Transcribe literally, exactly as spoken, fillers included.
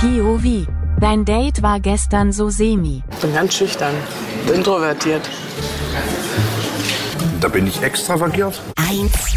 P O V. Dein Date war gestern so semi. Ich bin ganz schüchtern, introvertiert. Da bin ich extravertiert. Eins.